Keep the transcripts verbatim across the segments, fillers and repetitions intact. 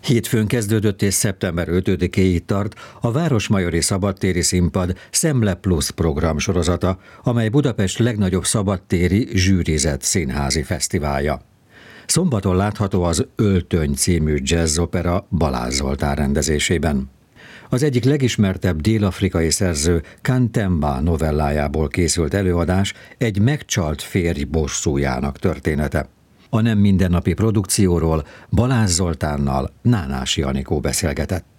Hétfőn kezdődött és szeptember ötödikéig tart a Városmajori Szabadtéri Színpad Szemle Plus program sorozata, amely Budapest legnagyobb szabadtéri zsűrizett színházi fesztiválja. Szombaton látható az Öltöny című jazzopera Balázs Zoltán rendezésében. Az egyik legismertebb dél-afrikai szerző Kantemba novellájából készült előadás egy megcsalt férj bosszújának története. A nem mindennapi produkcióról Balázs Zoltánnal Nánási Anikó beszélgetett.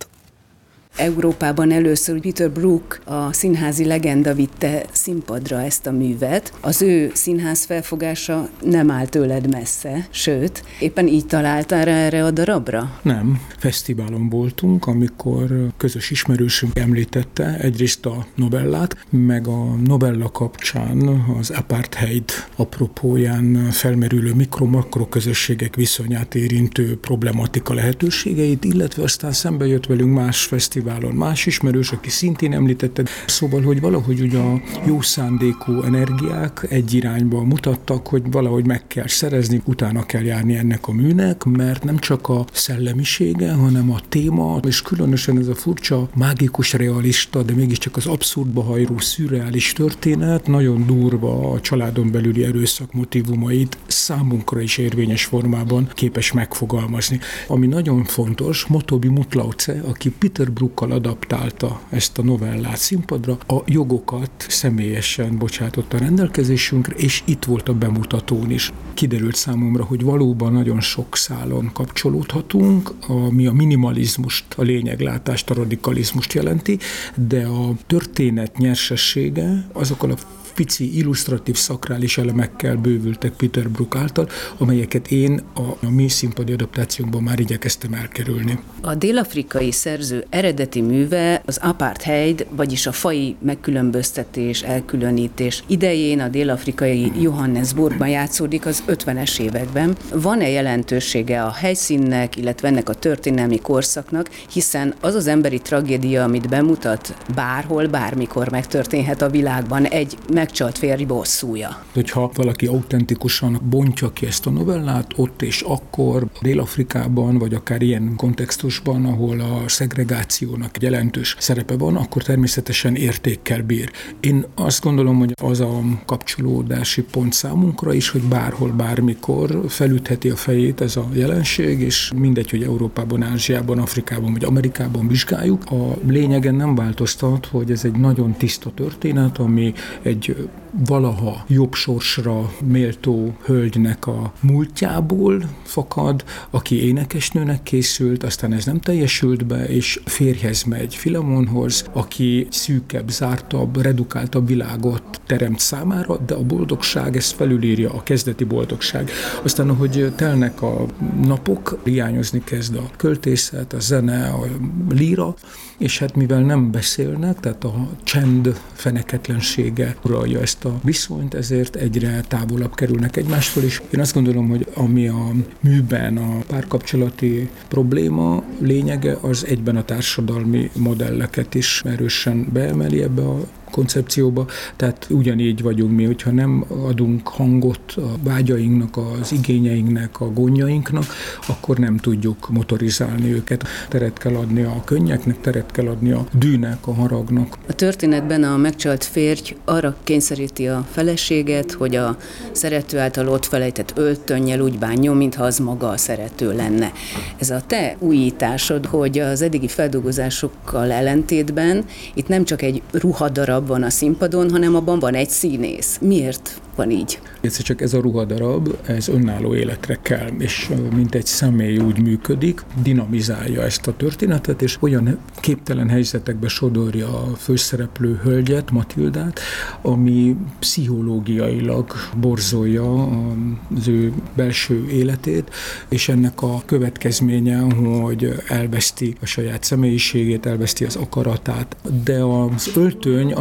Európában először Peter Brook, a színházi legenda vitte színpadra ezt a művet. Az ő színház felfogása nem áll tőled messze, sőt, éppen így találtál rá erre a darabra? Nem. Fesztiválon voltunk, amikor közös ismerősünk említette egyrészt a novellát, meg a novella kapcsán az apartheid apropóján felmerülő mikro-makro közösségek viszonyát érintő problematika lehetőségeit, illetve aztán szembe jött velünk más fesztiválon más ismerős, aki szintén említette. Szóval, hogy valahogy ugye a jó szándékú energiák egy irányba mutattak, hogy valahogy meg kell szerezni, utána kell járni ennek a műnek, mert nem csak a szellemisége, hanem a téma, és különösen ez a furcsa, mágikus realista, de mégiscsak az abszurdba hajró szürreális történet, nagyon durva a családon belüli erőszak motívumait számunkra is érvényes formában képes megfogalmazni. Ami nagyon fontos, Motobi Mutlauce, aki Peter Brookkal adaptálta ezt a novellát színpadra, a jogokat személyesen bocsátotta rendelkezésünkre, és itt volt a bemutatón is. Kiderült számomra, hogy valóban nagyon sok szálon kapcsolódhatunk, ami a minimalizmust, a lényeglátást, a radikalizmust jelenti, de a történet nyersessége azokkal a pici, illusztratív, szakrális elemekkel bővültek Peter Brook által, amelyeket én a, a mi színpadi adaptációnkban már igyekeztem elkerülni. A dél-afrikai szerző eredeti műve az apartheid, vagyis a faji megkülönböztetés, elkülönítés idején a dél-afrikai Johannesburgban játszódik az ötvenes években. Van-e jelentősége a helyszínnek, illetve ennek a történelmi korszaknak, hiszen az az emberi tragédia, amit bemutat, bárhol, bármikor megtörténhet a világban, egy megcsalt férj bosszúja. Hogyha valaki autentikusan bontja ki ezt a novellát, ott és akkor Dél-Afrikában, vagy akár ilyen kontextusban, ahol a szegregációnak jelentős szerepe van, akkor természetesen értékkel bír. Én azt gondolom, hogy az a kapcsolódási pont számunkra is, hogy bárhol, bármikor felütheti a fejét ez a jelenség, és mindegy, hogy Európában, Ázsiában, Afrikában vagy Amerikában vizsgáljuk. A lényegen nem változtat, hogy ez egy nagyon tiszta történet, ami egy valaha jobb sorsra méltó hölgynek a múltjából fakad, aki énekesnőnek készült, aztán ez nem teljesült be, és férjhez megy Filemonhoz, aki szűkebb, zártabb, redukáltabb világot teremt számára, de a boldogság ezt felülírja, a kezdeti boldogság. Aztán, ahogy telnek a napok, hiányozni kezd a költészet, a zene, a líra, és hát mivel nem beszélnek, tehát a csend feneketlensége uralja ezt a viszonyt, ezért egyre távolabb kerülnek egymástól, és én azt gondolom, hogy ami a műben a párkapcsolati probléma lényege, az egyben a társadalmi modelleket is erősen beemeli ebbe a koncepcióba, tehát ugyanígy vagyunk mi, hogyha nem adunk hangot a vágyainknak, az igényeinknek, a gondjainknak, akkor nem tudjuk motorizálni őket. Teret kell adni a könnyeknek, teret kell adni a dűnek, a haragnak. A történetben a megcsalt férj arra kényszeríti a feleséget, hogy a szerető által ott felejtett öltönnyel úgy bánjon, mintha az maga a szerető lenne. Ez a te újításod, hogy az eddigi feldolgozásokkal ellentétben itt nem csak egy ruhadarab van a színpadon, hanem abban van egy színész. Miért van így? Egyszer csak ez a ruhadarab, ez önálló életre kell, és mint egy személy úgy működik, dinamizálja ezt a történetet, és olyan képtelen helyzetekbe sodorja a főszereplő hölgyet, Matildát, ami pszichológiailag borzolja az ő belső életét, és ennek a következménye, hogy elveszti a saját személyiségét, elveszti az akaratát, de az öltöny az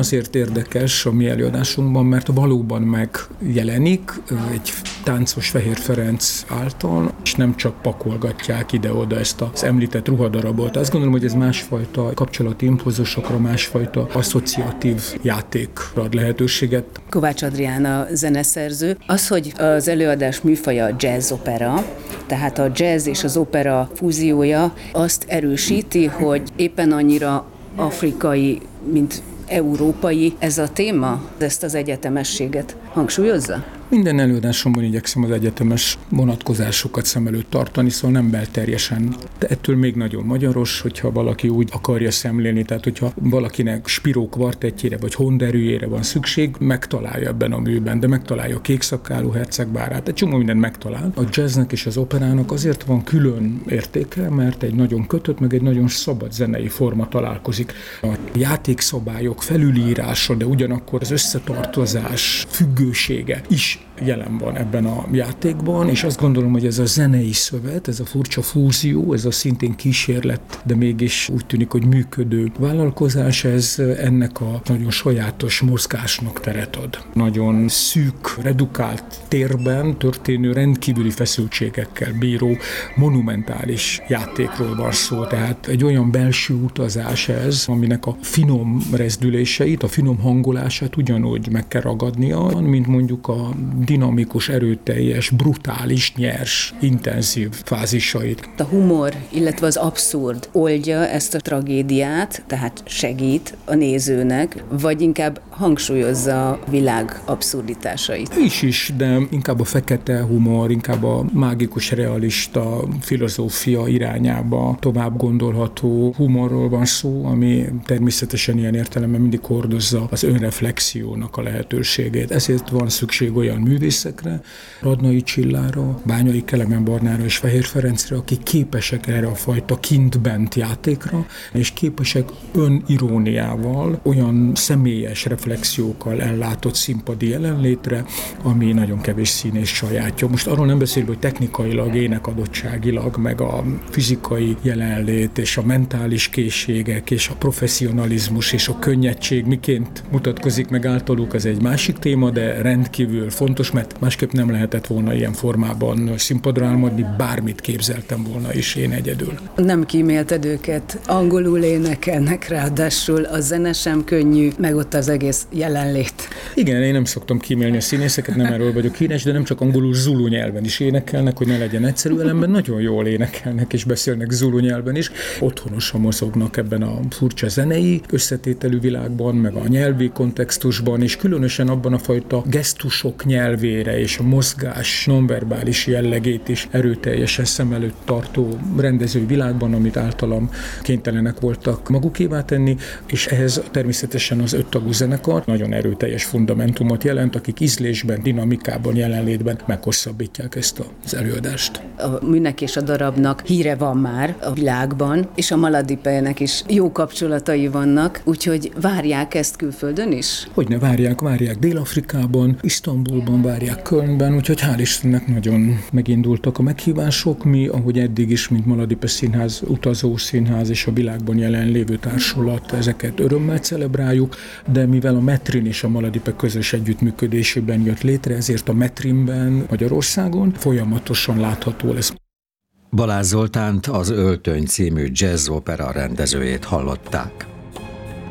azért érdekes a mi előadásunkban, mert valóban megjelenik egy táncos Fehér Ferenc által, és nem csak pakolgatják ide-oda ezt az említett ruhadarabot. Azt gondolom, hogy ez másfajta kapcsolati impulzusokra, másfajta asszociatív játékra ad lehetőséget. Kovács Adrián zeneszerző. Az, hogy az előadás műfaja jazz opera, tehát a jazz és az opera fúziója azt erősíti, hogy éppen annyira afrikai, mint európai ez a téma, ezt az egyetemességet hangsúlyozza? Minden előadásomban igyekszem az egyetemes vonatkozásokat szem előtt tartani, szóval nem belterjesen. De ettől még nagyon magyaros, hogyha valaki úgy akarja szemlélni, tehát hogyha valakinek Spiró kvartettjére vagy Honderűjére van szükség, megtalálja ebben a műben, de megtalálja a Kékszakálú hercegbárát, egy csomó mindent megtalál. A jazznek és az operának azért van külön értéke, mert egy nagyon kötött, meg egy nagyon szabad zenei forma találkozik. A játékszabályok felülírása, de ugyanakkor az összetartozás függősége is jelen van ebben a játékban, és azt gondolom, hogy ez a zenei szövet, ez a furcsa fúzió, ez a szintén kísérlet, de mégis úgy tűnik, hogy működő vállalkozás, ez ennek a nagyon sajátos mozgásnak teret ad. Nagyon szűk, redukált térben történő rendkívüli feszültségekkel bíró monumentális játékról van szó, tehát egy olyan belső utazás ez, aminek a finom rezdüléseit, a finom hangolását ugyanúgy meg kell ragadnia, mint mondjuk a dinamikus, erőteljes, brutális, nyers, intenzív fázisait. A humor, illetve az abszurd oldja ezt a tragédiát, tehát segít a nézőnek, vagy inkább hangsúlyozza a világ abszurditásait? Is is, de inkább a fekete humor, inkább a mágikus, realista filozófia irányába tovább gondolható humorról van szó, ami természetesen ilyen értelemben mindig hordozza az önreflexiónak a lehetőségét. Ezért van szükség olyan művészekre, Radnai Csillára, Bányai Kelemen Barnára és Fehér Ferencre, akik képesek erre a fajta kint-bent játékra, és képesek öniróniával, olyan személyes reflexiókkal ellátott színpadi jelenlétre, ami nagyon kevés színész sajátja. Most arról nem beszélve, hogy technikailag, énekadottságilag, meg a fizikai jelenlét, és a mentális készségek, és a professzionalizmus, és a könnyedség miként mutatkozik meg általuk, ez egy másik téma, de rendkívül fontos, mert másképp nem lehetett volna ilyen formában színpadra álmodni, bármit képzeltem volna is én egyedül. Nem kímélted őket, angolul énekelnek, ráadásul a zene sem könnyű, meg ott az egész jelenlét. Igen, én nem szoktam kímélni a színészeket, nem erről vagyok híres, de nem csak angolul, zulu nyelven is énekelnek, hogy ne legyen egyszerű, ellenben nagyon jól énekelnek és beszélnek zulu nyelven is. Otthonosan mozognak ebben a furcsa zenei összetételű világban, meg a nyelvi kontextusban, és különösen abban a fajta gesztusok nyelvére és a mozgás nonverbális jellegét is erőteljesen szem előtt tartó rendezői világban, amit általam kénytelenek voltak magukévá tenni, és ehhez természetesen az öttagú zenekar nagyon erőteljes fundamentumot jelent, akik ízlésben, dinamikában, jelenlétben meghosszabbítják ezt az előadást. A műnek és a darabnak híre van már a világban, és a Maladipenek is jó kapcsolatai vannak, úgyhogy várják ezt külföldön is? Hogyne várják, várják Dél-Afrikában, Isztambulban várják, Kölnben, úgyhogy hál' Istennek nagyon megindultak a meghívások. Mi, ahogy eddig is, mint Maladipe Színház, utazó színház és a világban jelenlévő társulat, ezeket örömmel celebráljuk, de mivel a Metrin és a Maladipe közös együttműködésében jött létre, ezért a Metrinben Magyarországon folyamatosan látható lesz. Balázs Zoltánt, az Öltöny című jazz opera rendezőjét hallották.